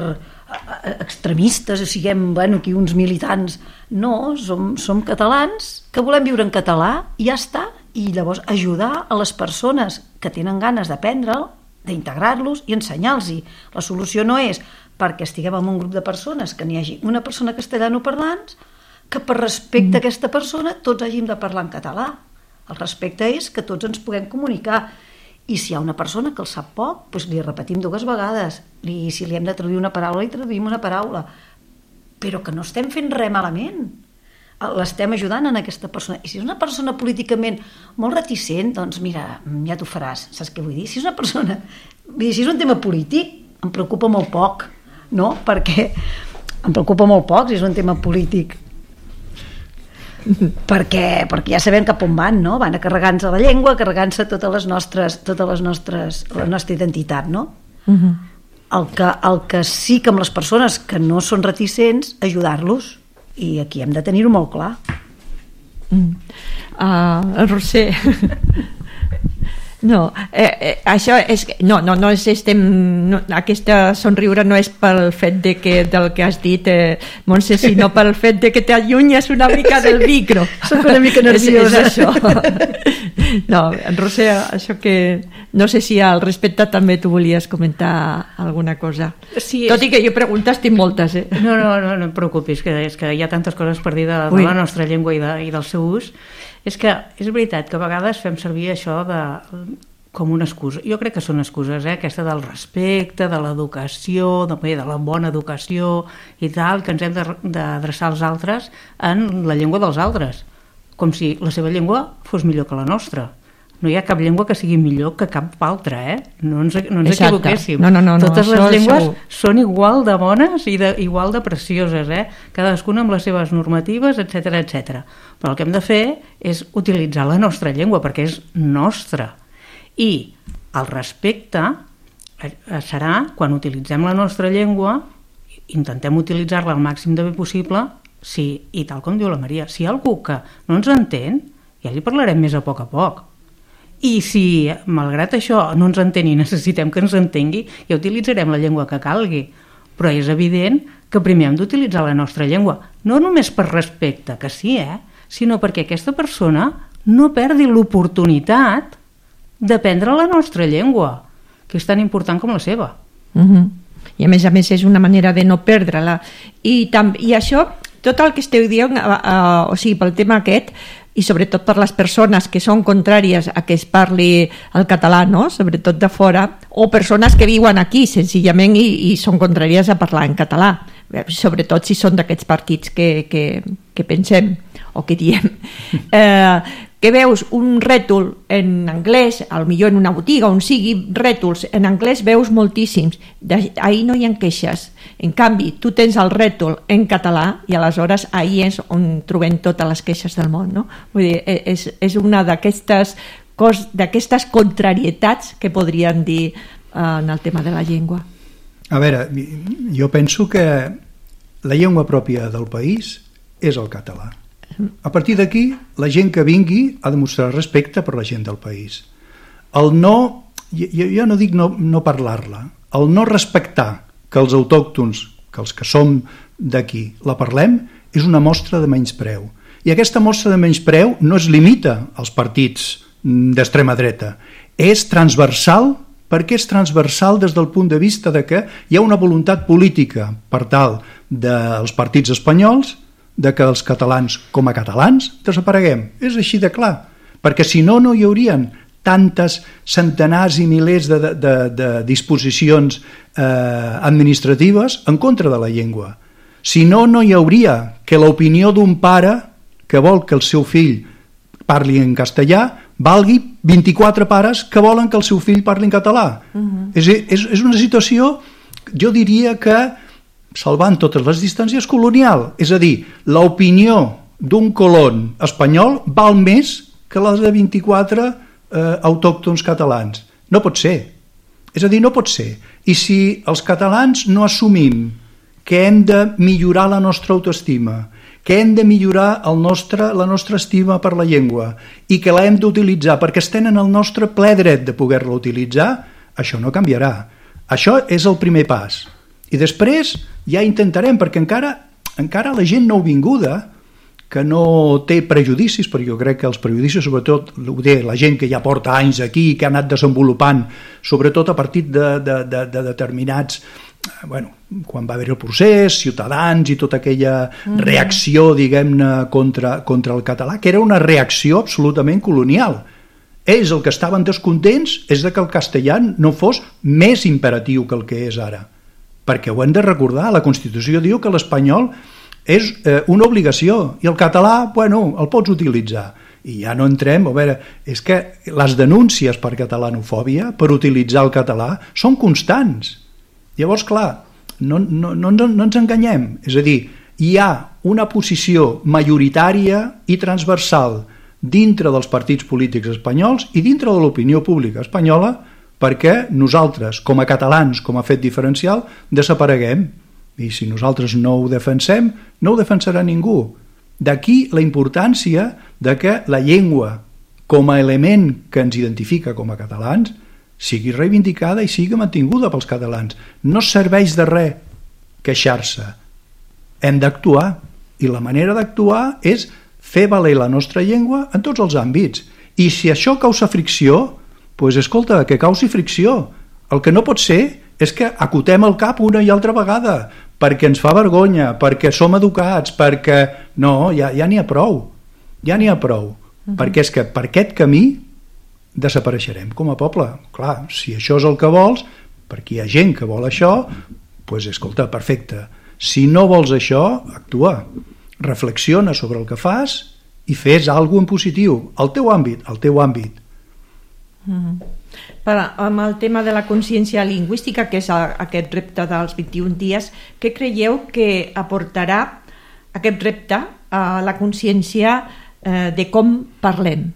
Speaker 3: extremistes, o siguem aquí uns militants. No, som catalans que volem viure en català i ja està. I llavors ajudar a les persones que tenen ganes d'aprendre'l, d'integrar-los i ensenyar-los-hi. La solució no és perquè estiguem en un grup de persones que n'hi hagi una persona castellanoparlant que per respecte a aquesta persona tots hàgim de parlar en català. El respecte és que tots ens puguem comunicar i si hi ha una persona que el sap poc, doncs li repetim 2 vegades i si li hem de traduir una paraula li traduïm una paraula, però que no estem fent res malament, l'estem ajudant en aquesta persona. I si és una persona políticament molt reticent, doncs mira, ja t'ho faràs, saps què vull dir? Si és una persona, si és un tema polític, em preocupa molt poc, no? Perquè em preocupa molt poc si és un tema polític, perquè ja sabem cap on van, no? Van a carregar-se la llengua, a carregar-se la nostra identitat, no? El que sí que amb les persones que no són reticents, ajudar-los. I aquí hem de tenir-ho molt clar.
Speaker 1: Roser, No, això és... No aquesta somriure no és pel fet del que has dit, Montse, sinó pel fet de que t'allunyes una mica del micro.
Speaker 3: Soc una mica nerviosa.
Speaker 1: És això. No, Roser, això que... No sé si al respecte també tu volies comentar alguna cosa. Sí, tot i que jo preguntes tinc moltes,
Speaker 4: No et preocupis, que és que hi ha tantes coses per dir de la nostra llengua i del seu ús. És que és veritat que a vegades fem servir això com una excusa. Jo crec que són excuses, aquesta del respecte, de l'educació, de la bona educació i tal, que ens hem d'adreçar als altres en la llengua dels altres, com si la seva llengua fos millor que la nostra. No hi ha cap llengua que sigui millor que cap altra, no ens equivoquéssim.
Speaker 1: No,
Speaker 4: totes les llengües són igual de bones i igual de precioses, cadascuna amb les seves normatives, etc. Però el que hem de fer és utilitzar la nostra llengua, perquè és nostra. I el respecte serà quan utilitzem la nostra llengua, intentem utilitzar-la al màxim de bé possible, i tal com diu la Maria, si hi ha algú que no ens entén, ja li parlarem més a poc. I si, malgrat això, no ens entén i necessitem que ens entengui, ja utilitzarem la llengua que calgui. Però és evident que primer hem d'utilitzar la nostra llengua, no només per respecte, que sí, sinó perquè aquesta persona no perdi l'oportunitat d'aprendre la nostra llengua, que és tan important com la seva.
Speaker 1: I a més és una manera de no perdre-la. I això, tot el que esteu dient, o sigui, pel tema aquest, i sobretot per les persones que són contràries a que es parli el català, no? Sobretot de fora, o persones que viuen aquí senzillament i són contràries a parlar en català, sobretot si són d'aquests partits que pensem o que diem. Que veus un rètol en anglès, potser en una botiga, on sigui rètols en anglès, veus moltíssims. Ahir no hi ha queixes. En canvi, tu tens el rètol en català i aleshores ahir és on trobem totes les queixes del món, no? Vull dir, és una d'aquestes contrarietats que podríem dir en el tema de la llengua.
Speaker 2: A veure, jo penso que la llengua pròpia del país és el català. A partir d'aquí, la gent que vingui ha de mostrar respecte per la gent del país. Jo no dic no parlar-la, el no respectar que els autòctons, que els que som d'aquí, la parlem, és una mostra de menyspreu. I aquesta mostra de menyspreu no es limita als partits d'extrema dreta, és transversal, perquè és transversal des del punt de vista de que hi ha una voluntat política per tal dels partits espanyols de que els catalans, com a catalans, desapareguem. És així de clar. Perquè si no, no hi haurien tantes centenars i milers de disposicions administratives en contra de la llengua. Si no, no hi hauria que l'opinió d'un pare que vol que el seu fill parli en castellà valgui 24 pares que volen que el seu fill parli en català. És una situació, jo diria que salvant totes les distàncies, colonial. És a dir, l'opinió d'un colon espanyol val més que les de 24 autòctons catalans. No pot ser. És a dir, no pot ser. I si els catalans no assumim que hem de millorar la nostra autoestima, que hem de millorar la nostra estima per la llengua i que l'hem d'utilitzar perquè es tenen el nostre ple dret de poder-la utilitzar, això no canviarà. Això és el primer pas. I després ja intentarem, perquè encara la gent nouvinguda, que no té prejudicis, perquè jo crec que els prejudicis, sobretot la gent que ja porta anys aquí, que ha anat desenvolupant, sobretot a partir de determinats, quan va haver el procés, Ciutadans i tota aquella reacció, diguem-ne, contra el català, que era una reacció absolutament colonial. Ells el que estaven descontents és que el castellà no fos més imperatiu que el que és ara. Perquè ho hem de recordar, la Constitució diu que l'espanyol és una obligació i el català, el pots utilitzar. I ja no entrem, a veure, és que les denúncies per catalanofòbia, per utilitzar el català, són constants. Llavors, clar, no ens enganyem. És a dir, hi ha una posició majoritària i transversal dintre dels partits polítics espanyols i dintre de l'opinió pública espanyola perquè nosaltres, com a catalans, com a fet diferencial, desapareguem. I si nosaltres no ho defensem, no ho defensarà ningú. D'aquí la importància de que la llengua com a element que ens identifica com a catalans, sigui reivindicada i sigui mantinguda pels catalans. No serveix de res queixar-se. Hem d'actuar, i la manera d'actuar és fer valer la nostra llengua en tots els àmbits. I si això causa fricció, doncs escolta, que causi fricció. El que no pot ser és que acotem el cap una i altra vegada, perquè ens fa vergonya, perquè som educats, perquè... No, ja n'hi ha prou. Ja n'hi ha prou. Perquè és que per aquest camí desapareixerem com a poble. Clar, si això és el que vols, perquè hi ha gent que vol això, doncs escolta, perfecte. Si no vols això, actua. Reflexiona sobre el que fas i fes alguna cosa en positiu. Al teu àmbit.
Speaker 1: Amb el tema de la consciència lingüística, que és aquest repte dels 21 dies, què creieu que aportarà aquest repte a la consciència de com parlem?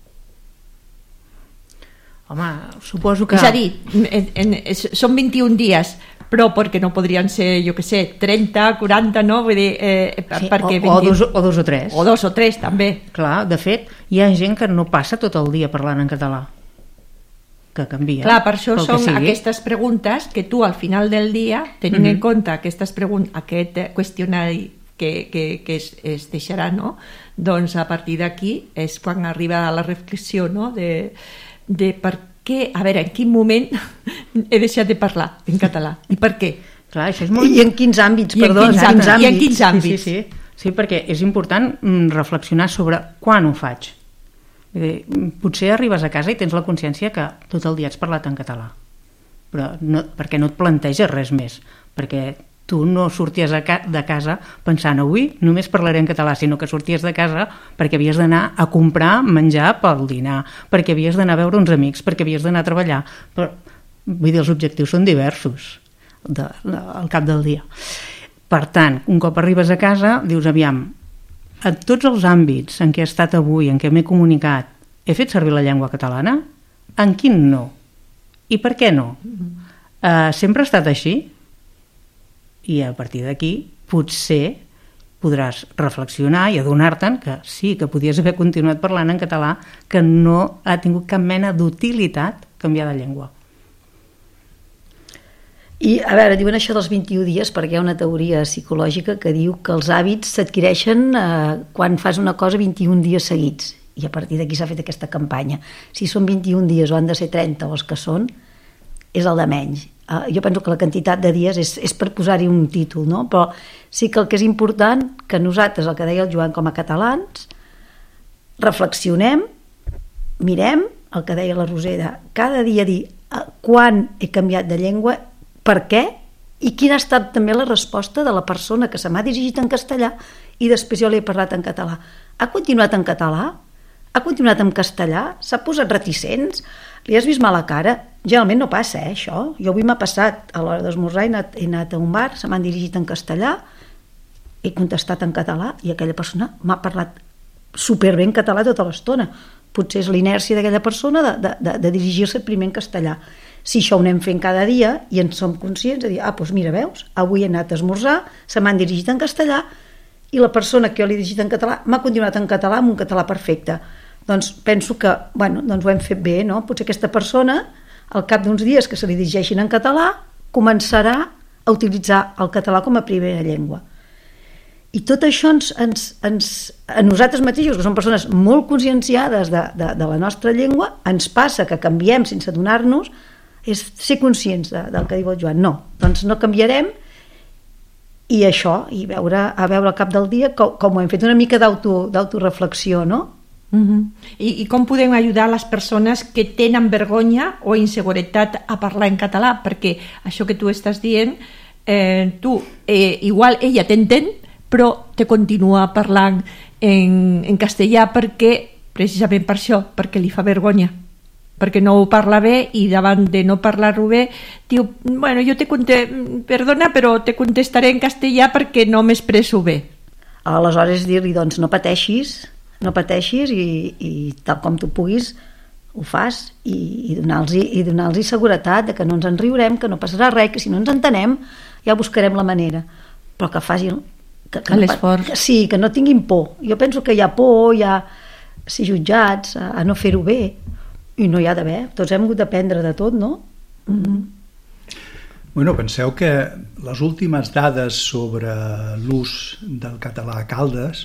Speaker 4: Home, suposo que...
Speaker 1: És a dir, són 21 dies, però perquè no podrien ser, jo què sé, 30, 40, no? Vull dir,
Speaker 4: sí, o dos o tres.
Speaker 1: O dos o tres, també.
Speaker 4: Clar, de fet, hi ha gent que no passa tot el dia parlant en català, que canvia.
Speaker 1: Clar, per això són aquestes preguntes que tu al final del dia, tenint en compte aquest qüestionari que es deixarà, no? Doncs a partir d'aquí és quan arriba la reflexió, no? De per què, a veure, en quin moment he deixat de parlar en català i per què?
Speaker 4: Clar, això és molt...
Speaker 3: I en quins àmbits, perdó.
Speaker 1: I en quins àmbits.
Speaker 4: Sí, perquè és important reflexionar sobre quan ho faig. Potser arribes a casa i tens la consciència que tot el dia has parlat en català, però no, perquè no et planteges res més, perquè tu no sorties de casa pensant avui només parlaré en català, sinó que sorties de casa perquè havies d'anar a comprar menjar pel dinar, perquè havies d'anar a veure uns amics, perquè havies d'anar a treballar. Però, vull dir, els objectius són diversos al cap del dia. Per tant, un cop arribes a casa, dius, aviam, en tots els àmbits en què he estat avui, en què m'he comunicat, he fet servir la llengua catalana? En quin no? I per què no? Sempre ha estat així? I a partir d'aquí potser podràs reflexionar i adonar-te'n que sí, que podies haver continuat parlant en català, que no ha tingut cap mena d'utilitat canviar de llengua.
Speaker 3: I, a veure, diuen això dels 21 dies perquè hi ha una teoria psicològica que diu que els hàbits s'adquireixen quan fas una cosa 21 dies seguits, i a partir d'aquí s'ha fet aquesta campanya. Si són 21 dies o han de ser 30 o els que són, és el de menys. Jo penso que la quantitat de dies és per posar-hi un títol, no? Però sí que el que és important, que nosaltres, el que deia el Joan, com a catalans, reflexionem, mirem, el que deia la Rosera, cada dia dir quan he canviat de llengua, per què, i quina ha estat també la resposta de la persona que se m'ha dirigit en castellà i després jo li he parlat en català. Ha continuat en català? Ha continuat en castellà? S'ha posat reticents? Li has vist mala cara? Generalment no passa, això. Jo avui m'ha passat, a l'hora d'esmorzar he anat a un bar, se m'han dirigit en castellà, he contestat en català i aquella persona m'ha parlat superbé en català tota l'estona. Potser és l'inèrcia d'aquella persona de dirigir-se primer en castellà. Si això ho anem fent cada dia i en som conscients de dir, doncs mira, veus, avui he anat a esmorzar, se m'han dirigit en castellà i la persona que jo l'he dirigit en català m'ha continuat en català amb un català perfecte. Doncs penso que, doncs ho hem fet bé, no? Potser aquesta persona, al cap d'uns dies que se li dirigeixin en català, començarà a utilitzar el català com a primera llengua. I tot això a nosaltres mateixos, que som persones molt conscienciades de la nostra llengua, ens passa que canviem sense adonar-nos, és ser conscients del que diu el Joan. No, doncs no canviarem, i això, i a veure al cap del dia com ho hem fet, una mica d'autoreflexió, no?
Speaker 1: I com podem ajudar les persones que tenen vergonya o inseguretat a parlar en català? Perquè això que tu estàs dient, igual ella t'entén, però te continua parlant en castellà perquè, precisament per això, perquè li fa vergonya, perquè no ho parla bé i davant de no parlar-ho bé diu, jo perdona, però te contestaré en castellà perquè no m'expresso bé.
Speaker 3: Aleshores dir-li, doncs no pateixis i tal com tu puguis ho fas i donar-los seguretat de que no ens en riurem, que no passarà res, que si no ens entenem ja buscarem la manera, però que facin
Speaker 1: l'esforç.
Speaker 3: Sí, que no tinguin por. Jo penso que hi ha por, ser jutjats, a no fer-ho bé, i no hi ha d'haver, tots hem hagut d'aprendre de tot, no?
Speaker 2: Bueno, penseu que les últimes dades sobre l'ús del català a Caldes,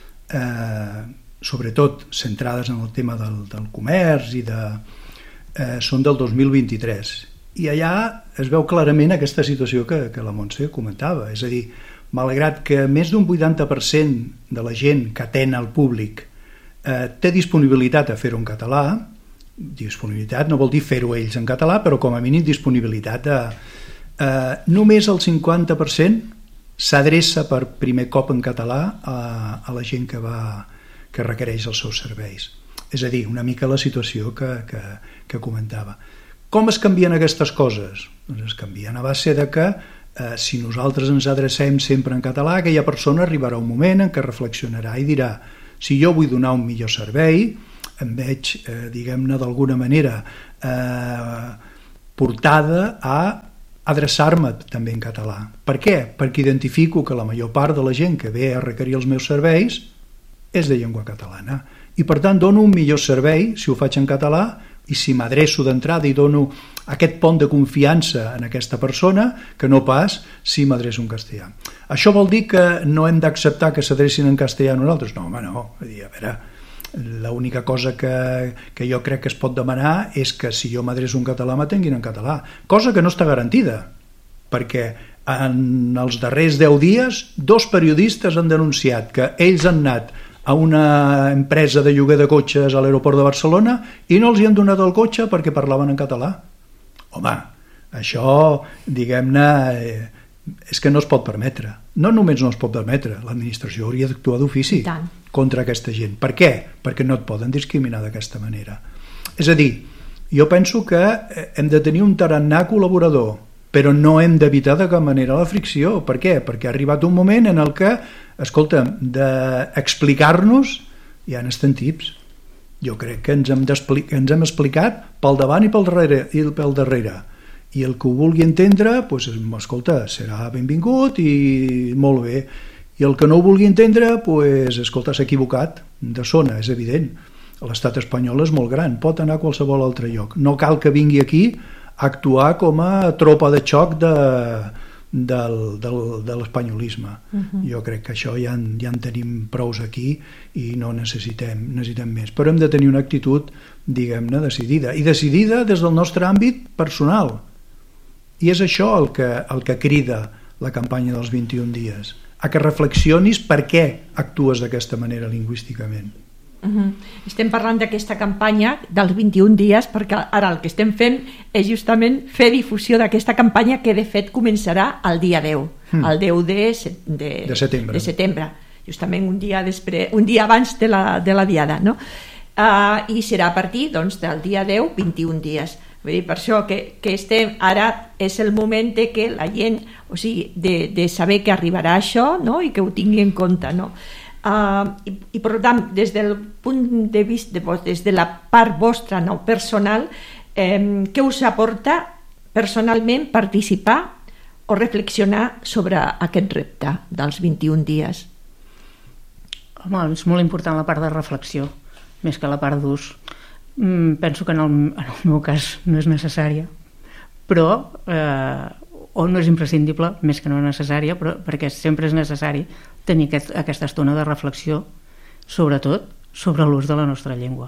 Speaker 2: sobretot centrades en el tema del comerç són del 2023, i allà es veu clarament aquesta situació que la Montse comentava, és a dir, malgrat que més d'un 80% de la gent que atén al públic té disponibilitat a fer-ho en català, disponibilitat no vol dir fer-ho ells en català, però com a mínim disponibilitat només el 50% s'adreça per primer cop en català a la gent que requereix els seus serveis. És a dir, una mica la situació que comentava. Com es canvien aquestes coses? Doncs es canvien a base de que si nosaltres ens adrecem sempre en català, aquella persona arribarà un moment en què reflexionarà i dirà: si jo vull donar un millor servei, em veig, diguem-ne, d'alguna manera portada a adreçar-me també en català. Per què? Perquè identifico que la major part de la gent que ve a requerir els meus serveis és de llengua catalana. I per tant dono un millor servei si ho faig en català, i si m'adreço d'entrada i dono aquest pont de confiança en aquesta persona, que no pas si m'adreço en castellà. Això vol dir que no hem d'acceptar que s'adrecin en castellà a nosaltres? No, home, no. A veure, l'única cosa que jo crec que es pot demanar és que si jo m'adreço en català m'atenguin en català, cosa que no està garantida, perquè en els darrers 10 dies 2 periodistes han denunciat que ells han anat a una empresa de lloguer de cotxes a l'aeroport de Barcelona i no els hi han donat el cotxe perquè parlaven en català. Home, això, diguem-ne, és que no es pot permetre. No només no es pot permetre, l'administració hauria d'actuar d'ofici contra aquesta gent. Per què? Perquè no et poden discriminar d'aquesta manera. És a dir, jo penso que hem de tenir un tarannà col·laborador, però no hem d'evitar de cap manera la fricció. Per què? Perquè ha arribat un moment en el que, escolta'm, d'explicar-nos ja n'estan tips. Jo crec que ens hem explicat pel davant i pel darrere. I el que ho vulgui entendre, doncs, escolta, serà benvingut i molt bé. I el que no ho vulgui entendre, doncs, escolta, s'ha equivocat de zona, és evident. L'estat espanyol és molt gran, pot anar a qualsevol altre lloc. No cal que vingui aquí a actuar com a tropa de xoc de l'espanyolisme. Jo crec que això ja en tenim prous aquí i no necessitem més. Però hem de tenir una actitud, diguem-ne, decidida. I decidida des del nostre àmbit personal. I és això el que crida la campanya dels 21 dies. A que reflexionis per què actues d'aquesta manera lingüísticament.
Speaker 1: Estem parlant d'aquesta campanya dels 21 dies perquè ara el que estem fent és justament fer difusió d'aquesta campanya que de fet començarà el dia 10, el 10 de setembre, justament un dia abans de la diada, no? I serà a partir del dia 10, 21 dies. Vull dir, per això que estem ara és el moment de que la gent, o sigui, de saber que arribarà això, no? I que ho tingui en compte, no? I per tant, des del punt de vista, des de la part vostra, no, personal, què us aporta personalment participar o reflexionar sobre aquest repte dels 21 dies?
Speaker 4: Home, és molt important la part de reflexió, més que la part d'ús. Penso que en el meu cas no és necessària, però o no és imprescindible, més que no necessària, però perquè sempre és necessari tenir aquesta estona de reflexió, sobretot sobre l'ús de la nostra llengua.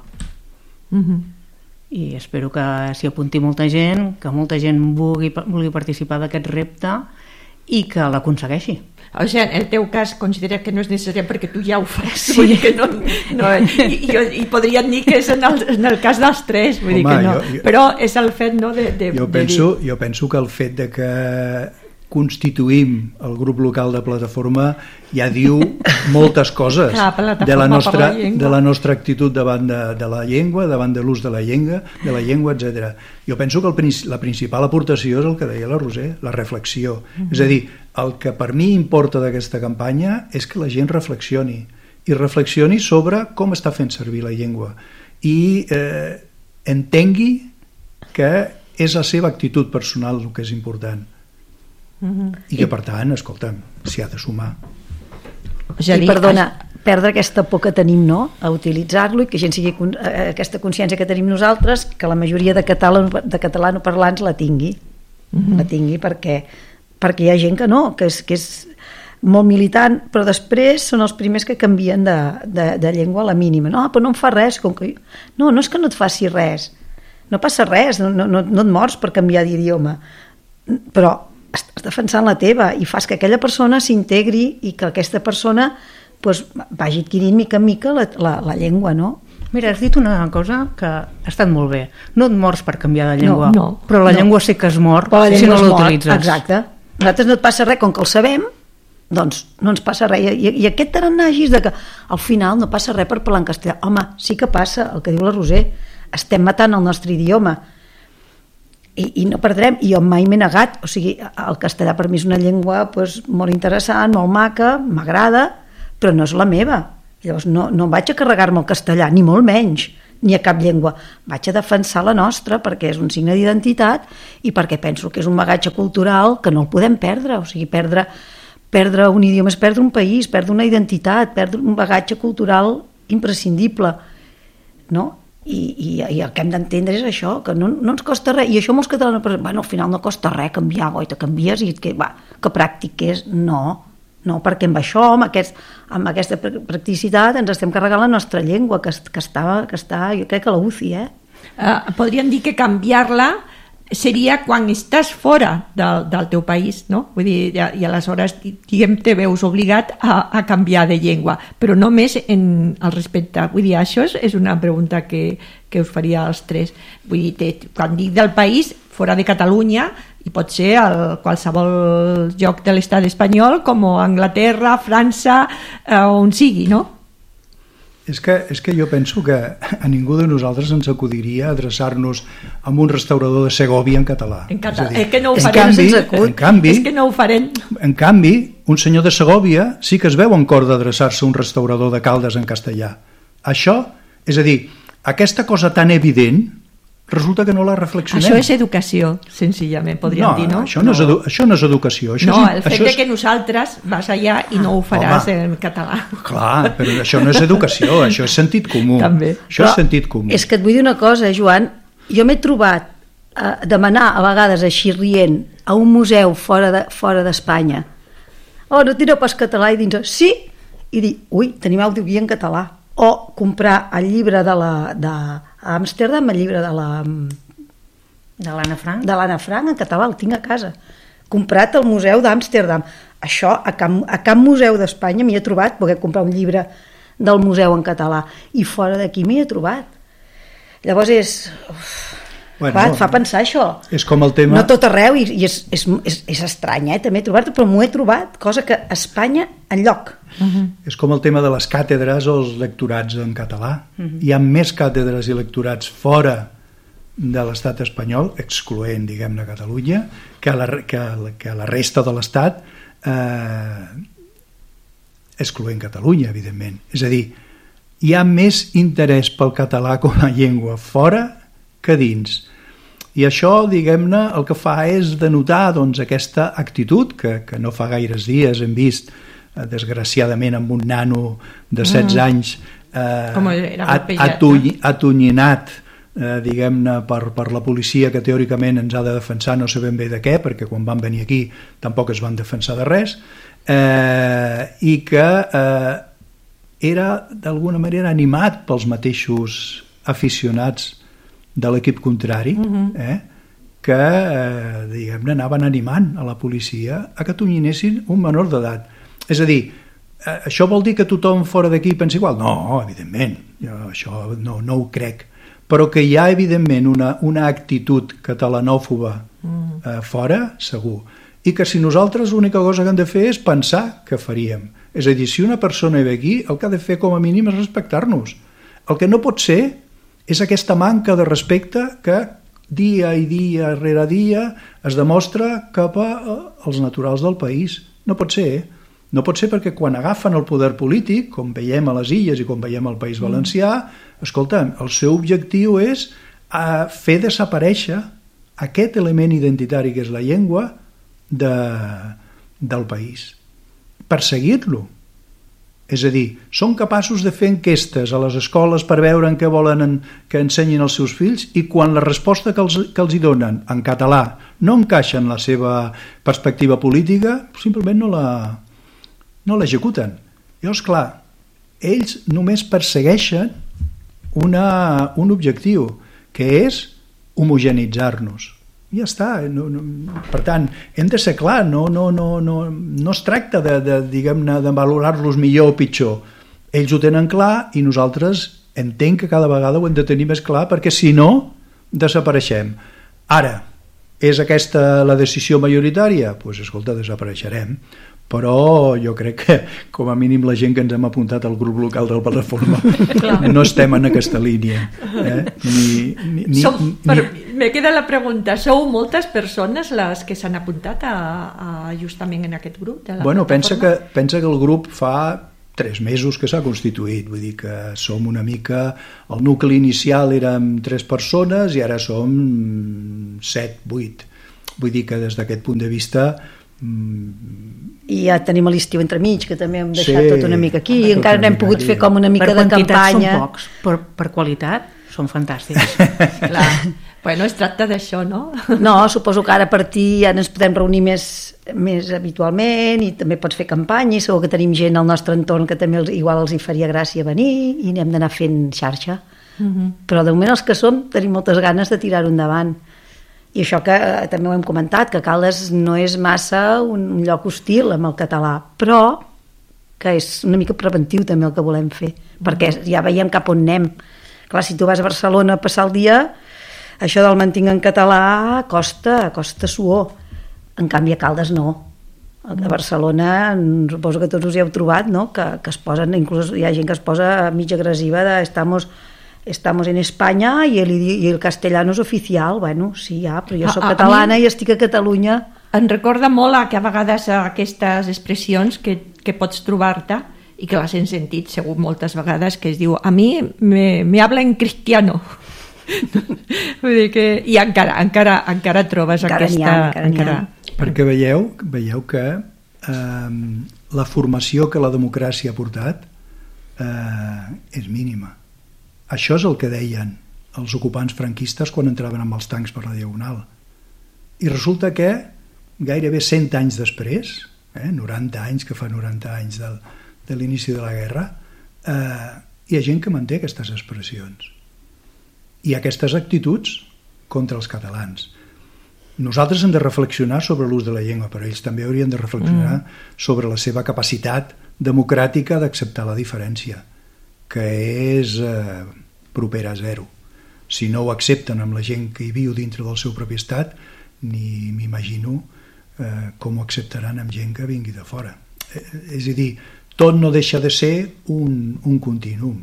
Speaker 4: I espero que s'hi apunti molta gent, que molta gent vulgui participar d'aquest repte i que l'aconsegueixi.
Speaker 1: O sigui, en el teu cas considera que no és necessari perquè tu ja ho fas, vull dir que i podríem dir que és en el cas dels tres, vull dir que no, però és el fet, no,
Speaker 2: jo penso que el fet de que constituïm el grup local de plataforma ja diu moltes coses de la nostra actitud davant de la llengua, davant de l'ús de la llengua, etc. Jo penso que la principal aportació és el que deia la Roser, la reflexió. És a dir, el que per mi importa d'aquesta campanya és que la gent reflexioni, i reflexioni sobre com està fent servir la llengua i entengui que és la seva actitud personal el que és important. I que per tant, escolta'm, s'hi ha de sumar.
Speaker 3: I perdona, perdre aquesta por que tenim, no?, a utilitzar-lo, i que gent sigui aquesta consciència que tenim nosaltres, que la majoria de catalanoparlants la tingui, la tingui, perquè hi ha gent que no, que és molt militant, però després són els primers que canvien de llengua a la mínima. No, però no em fa res. No és que no et faci res, no passa res, no et mors per canviar d'idioma, però estàs defensant la teva i fas que aquella persona s'integri i que aquesta persona vagi adquirint mica en mica la llengua, no?
Speaker 4: Mira, has dit una cosa que ha estat molt bé. No et mors per canviar de llengua, però la llengua sí que es mor si no l'utilitzes.
Speaker 3: Exacte. A nosaltres no et passa res, com que el sabem, doncs no ens passa res. I aquest tarannagis de que al final no passa res per parlar en castellà. Home, sí que passa, el que diu la Roser. Estem matant el nostre idioma. I no perdrem. I jo mai m'he negat. O sigui, el castellà per mi és una llengua molt interessant, molt maca, m'agrada, però no és la meva. Llavors no vaig a carregar-me el castellà, ni molt menys, ni a cap llengua. Vaig a defensar la nostra perquè és un signe d'identitat i perquè penso que és un bagatge cultural que no el podem perdre. O sigui, perdre un idioma és perdre un país, perdre una identitat, perdre un bagatge cultural imprescindible, no? I el que hem d'entendre és això, que no ens costa res. I això molts catalans pensen, al final no costa res canviar, te canvies i que pràctic és. No, perquè amb això, amb aquesta practicitat, ens estem carregant la nostra llengua, que està jo crec que a la UCI,
Speaker 1: podríem dir que canviar-la seria quan estàs fora del teu país, no? Vull dir, i aleshores, diguem, te veus obligat a canviar de llengua, però només al respecte. Vull dir, això és una pregunta que us faria als tres. Vull dir, quan dic del país, fora de Catalunya, i pot ser a qualsevol lloc de l'estat espanyol, com a Anglaterra, França, on sigui, no?
Speaker 2: És que jo penso que a ningú de nosaltres ens acudiria adreçar-nos a un restaurador de Segòvia en català.
Speaker 1: És que no ho farem. És que no ho farem.
Speaker 2: En canvi, un senyor de Segòvia sí que es veu en cor d'adreçar-se a un restaurador de Caldes en castellà. Això, és a dir, aquesta cosa tan evident, resulta que no la reflexionem.
Speaker 1: Això és educació, senzillament, podríem dir, no?
Speaker 2: Això no és educació.
Speaker 1: El fet que nosaltres vas allà i no ho faràs en català.
Speaker 2: Clar, però això no és educació, això és sentit comú.
Speaker 1: També.
Speaker 2: Això és sentit comú.
Speaker 3: És que et vull dir una cosa, Joan, jo m'he trobat a demanar a vegades així rient a un museu fora d'Espanya. No tira pas català, i dins, sí, i dir, tenim audioguia en català. O comprar el llibre a Amsterdam, el llibre de
Speaker 4: l'Anna Frank.
Speaker 3: De l'Anna Frank, en català, el tinc a casa. Comprat al museu d'Amsterdam. Això, a cap museu d'Espanya m'hi he trobat, poder comprar un llibre del museu en català. I fora d'aquí m'hi he trobat. Llavors et fa pensar això.
Speaker 2: És com el tema...
Speaker 3: No tot arreu, i és estrany, també he trobat, però m'ho he trobat, cosa que a Espanya enlloc.
Speaker 2: És com el tema de les càtedres o els lectorats en català. Hi ha més càtedres i lectorats fora de l'estat espanyol, excloent, diguem-ne, Catalunya, que la resta de l'estat, excloent Catalunya, evidentment. És a dir, hi ha més interès pel català com a llengua fora que dins. I això, diguem-ne, el que fa és denotar aquesta actitud que no fa gaires dies hem vist, desgraciadament, amb un nano de 16 anys atonyinat, diguem-ne, per la policia, que teòricament ens ha de defensar no sé ben bé de què, perquè quan van venir aquí tampoc es van defensar de res, i que era d'alguna manera animat pels mateixos aficionats de l'equip contrari, que diguem-ne, anaven animant a la policia a que atonyinessin un menor d'edat. És a dir, això vol dir que tothom fora d'aquí pensa igual? No, evidentment, jo això no ho crec, però que hi ha evidentment una actitud catalanòfoba fora, segur, i que si nosaltres l'única cosa que hem de fer és pensar què faríem. És a dir, si una persona ve aquí, el que ha de fer com a mínim és respectar-nos. El que no pot ser és aquesta manca de respecte que dia i dia rere dia es demostra cap als naturals del país. No pot ser, No pot ser perquè quan agafen el poder polític, com veiem a les Illes i com veiem al País Valencià, escolta, el seu objectiu és fer desaparèixer aquest element identitari que és la llengua del país. Perseguir-lo. És a dir, són capaços de fer enquestes a les escoles per veure en què volen que ensenyin els seus fills, i quan la resposta que els hi donen en català no encaixa en la seva perspectiva política, simplement no l'executen. Llavors, clar, ells només persegueixen un objectiu, que és homogeneïtzar-nos. Ja està. Per tant, hem de ser clar, no es tracta de valorar-los millor o pitjor. Ells ho tenen clar i nosaltres entenc que cada vegada ho hem de tenir més clar, perquè si no, desapareixem. Ara, és aquesta la decisió majoritària? Doncs escolta, desapareixerem. Però jo crec que com a mínim la gent que ens hem apuntat al grup local de la plataforma no estem en aquesta línia.
Speaker 1: Me queda la pregunta, sou moltes persones les que s'han apuntat justament en aquest grup de la plataforma?
Speaker 2: Pensa que el grup fa 3 mesos que s'ha constituït, vull dir que som una mica, el nucli inicial érem 3 persones i ara som 7, 8. Vull dir que des d'aquest punt de vista
Speaker 3: i ja tenim l'estiu entremig, que també hem deixat tot una mica aquí, i encara no hem pogut fer com una mica de campanya.
Speaker 4: Per quantitat són pocs, per qualitat són fantàstics.
Speaker 1: Clar. Bueno, es tracta d'això, no?
Speaker 3: No, suposo que ara a partir ja ens podem reunir més habitualment, i també pots fer campanya, i segur que tenim gent al nostre entorn que també igual els hi faria gràcia venir, i hem d'anar fent xarxa. Però de moment els que som tenim moltes ganes de tirar-ho endavant. I això que també ho hem comentat, que Caldes no és massa un lloc hostil amb el català, però que és una mica preventiu també el que volem fer, perquè ja veiem cap on anem. Clar, si tu vas a Barcelona a passar el dia, això del mantinc en català costa suor. En canvi a Caldes no. A Barcelona suposo que tots us hi heu trobat, no? Que es posen, inclús hi ha gent que es posa mig agressiva de estamos en España y el castellano es oficial. Bueno, sí, ja, però jo soc catalana i estic a Catalunya.
Speaker 1: Em recorda molt que a vegades aquestes expressions que pots trobar-te i que les hem sentit segur moltes vegades, que es diu a mi me habla en cristiano. Vull dir que i encara trobes aquesta...
Speaker 2: Perquè veieu que la formació que la democràcia ha portat és mínima. Això és el que deien els ocupants franquistes quan entraven amb els tancs per la Diagonal. I resulta que gairebé 100 anys després, 90 anys, que fa 90 anys de l'inici de la guerra, hi ha gent que manté aquestes expressions i aquestes actituds contra els catalans. Nosaltres hem de reflexionar sobre l'ús de la llengua, però ells també haurien de reflexionar sobre la seva capacitat democràtica d'acceptar la diferència, que és propera a 0. Si no ho accepten amb la gent que hi viu dintre del seu propi estat, ni m'imagino com ho acceptaran amb gent que vingui de fora. És a dir, tot no deixa de ser un continuum.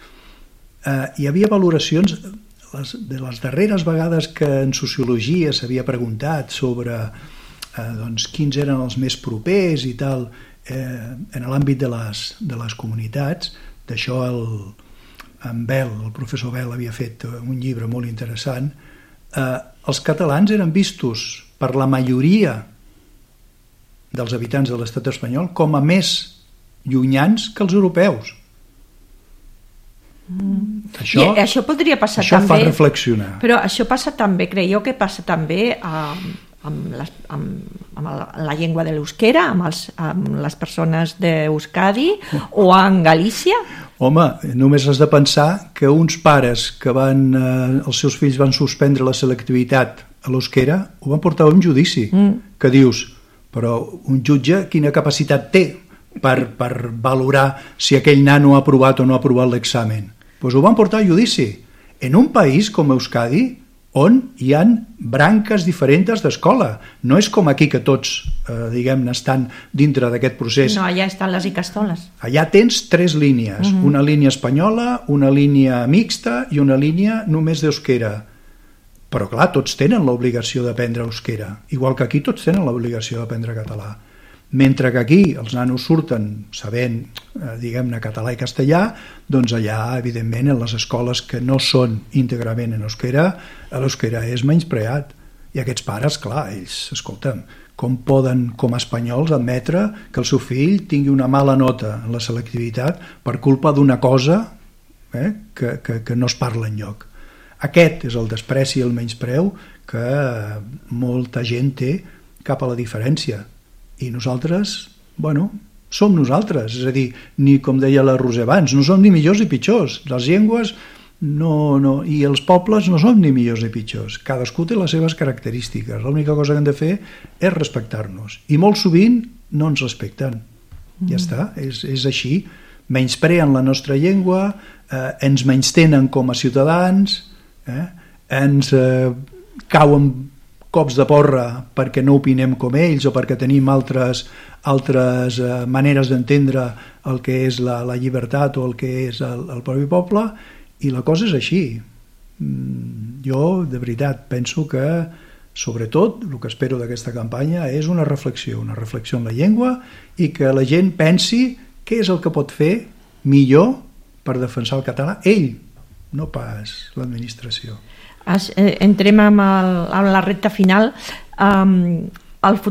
Speaker 2: Hi havia valoracions, de les darreres vegades que en sociologia s'havia preguntat sobre quins eren els més propers i tal, en l'àmbit de les comunitats. D'això el professor Bel havia fet un llibre molt interessant. Els catalans eren vistos per la majoria dels habitants de l'estat espanyol com a més llunyans que els europeus.
Speaker 1: Això podria passar
Speaker 2: això
Speaker 1: també.
Speaker 2: Això fa reflexionar.
Speaker 1: Però això passa també, creieu que passa també amb la llengua de l'euskera, amb les persones d'Euskadi o en Galícia?
Speaker 2: Home, només has de pensar que uns pares que els seus fills van suspendre la selectivitat a l'euskera ho van portar a un judici, que dius, però un jutge quina capacitat té per valorar si aquell nano ha aprovat o no ha aprovat l'examen? Doncs ho van portar a judici en un país com Euskadi, on hi ha branques diferents d'escola. No és com aquí que tots, diguem-ne, estan dintre d'aquest procés.
Speaker 1: No, allà estan les icastoles.
Speaker 2: Allà tens 3 línies, una línia espanyola, una línia mixta i una línia només d'euskera. Però clar, tots tenen l'obligació d'aprendre euskera, igual que aquí tots tenen l'obligació d'aprendre català. Mentre que aquí els nanos surten sabent, diguem-ne, català i castellà, doncs allà, evidentment, en les escoles que no són íntegrament en euskera, l'euskera és menyspreat. I aquests pares, clar, ells, escolta'm, com poden, com a espanyols, admetre que el seu fill tingui una mala nota en la selectivitat per culpa d'una cosa que no es parla enlloc. Aquest és el despreci i el menyspreu que molta gent té cap a la diferència. I nosaltres, som nosaltres. És a dir, ni com deia la Roser abans, no som ni millors ni pitjors. Les llengües i els pobles no som ni millors ni pitjors. Cadascú té les seves característiques. L'única cosa que hem de fer és respectar-nos. I molt sovint no ens respecten. Ja està, és així. Menyspreen la nostra llengua, ens menystenen com a ciutadans, ens cauen cops de porra perquè no opinem com ells o perquè tenim altres maneres d'entendre el que és la llibertat o el que és el propi poble, i la cosa és així. Jo, de veritat, penso que sobretot el que espero d'aquesta campanya és una reflexió en la llengua, i que la gent pensi què és el que pot fer millor per defensar el català ell, no pas l'administració.
Speaker 1: Entrem amb la recta final. El